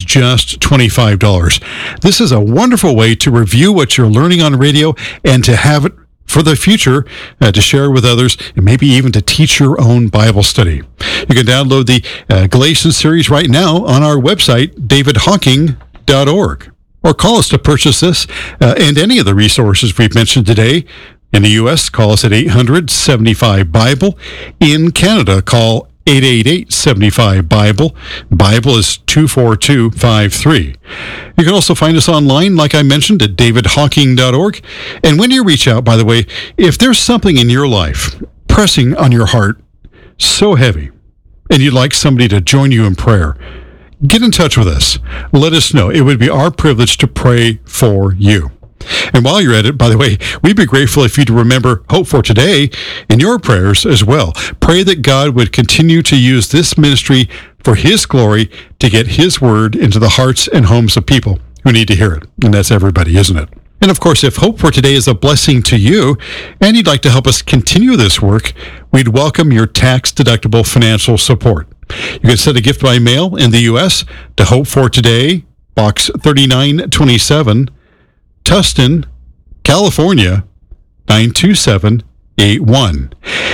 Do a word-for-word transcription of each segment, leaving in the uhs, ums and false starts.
just twenty-five dollars. This is a wonderful way to review what you're learning on radio and to have it for the future uh, to share with others and maybe even to teach your own Bible study. You can download the uh, Galatians series right now on our website, david hawking dot org, or call us to purchase this uh, and any of the resources we've mentioned today. In the U S, call us at eight hundred, seventy-five, Bible. In Canada, call eight eight eight, seven five, Bible. Bible is two four two five three. You can also find us online, like I mentioned, at david hawking dot org. And when you reach out, by the way, if there's something in your life pressing on your heart so heavy, and you'd like somebody to join you in prayer, get in touch with us. Let us know. It would be our privilege to pray for you. And while you're at it, by the way, we'd be grateful if you'd remember Hope for Today in your prayers as well. Pray that God would continue to use this ministry for His glory to get His word into the hearts and homes of people who need to hear it. And that's everybody, isn't it? And of course, if Hope for Today is a blessing to you and you'd like to help us continue this work, we'd welcome your tax-deductible financial support. You can send a gift by mail in the U S to Hope for Today, Box thirty-nine twenty-seven, Tustin, California, nine two seven eight one.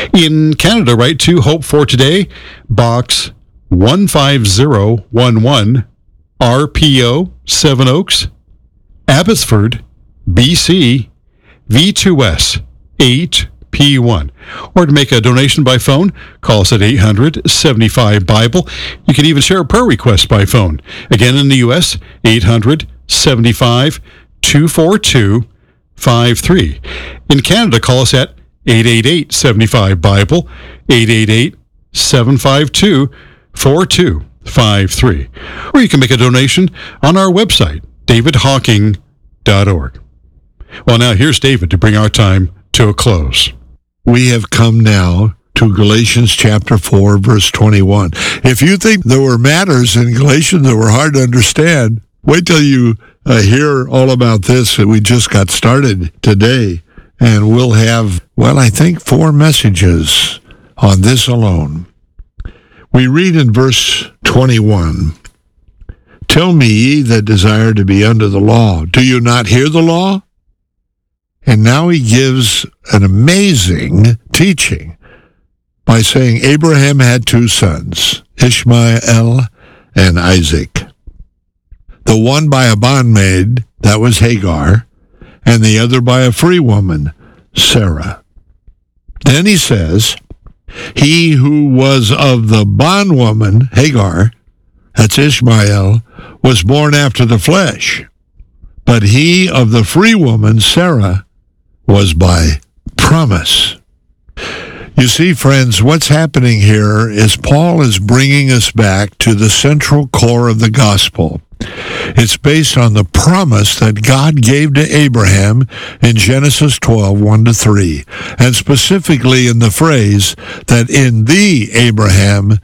In Canada, write to Hope for Today, Box one five zero one one, R P O, Seven Oaks, Abbotsford, B C, V two S eight P one. Or to make a donation by phone, call us at eight hundred, seventy-five, Bible. You can even share a prayer request by phone. Again, in the U S, eight hundred, seventy-five, two four two five three. In Canada, call us at eight eight eight, seven five, Bible, eight eight eight, seven five two, four two five three. Or you can make a donation on our website, david hawking dot org. Well, now here's David to bring our time to a close. We have come now to Galatians chapter four, verse twenty-one. If you think there were matters in Galatians that were hard to understand, wait till you uh, hear all about this. We just got started today, and we'll have, well, I think four messages on this alone. We read in verse twenty-one, "Tell me, ye that desire to be under the law, do you not hear the law?" And now he gives an amazing teaching by saying Abraham had two sons, Ishmael and Isaac. The one by a bondmaid, that was Hagar, and the other by a free woman, Sarah. Then he says, he who was of the bondwoman, Hagar, that's Ishmael, was born after the flesh, but he of the free woman, Sarah, was by promise. You see, friends, what's happening here is Paul is bringing us back to the central core of the gospel. It's based on the promise that God gave to Abraham in Genesis twelve, one to three, and specifically in the phrase that in thee, Abraham,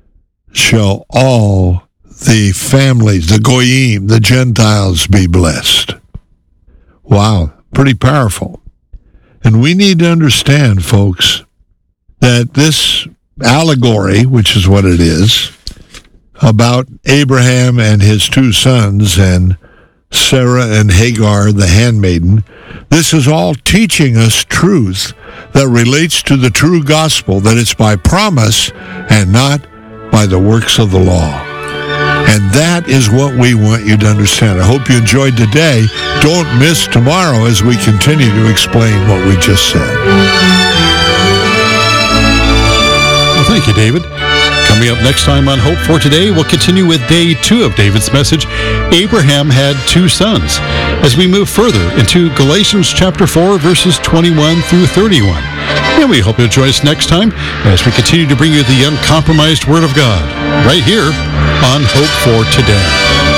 shall all the families, the Goyim, the Gentiles, be blessed. Wow, pretty powerful. And we need to understand, folks, that this allegory, which is what it is, about Abraham and his two sons and Sarah and Hagar, the handmaiden, this is all teaching us truth that relates to the true gospel, that it's by promise and not by the works of the law. And that is what we want you to understand. I hope you enjoyed today. Don't miss tomorrow as we continue to explain what we just said. Well, thank you, David. Coming up next time on Hope for Today, we'll continue with day two of David's message, Abraham had two sons, as we move further into Galatians chapter four, verses twenty-one through thirty-one. And we hope you'll join us next time as we continue to bring you the uncompromised Word of God, right here on Hope for Today.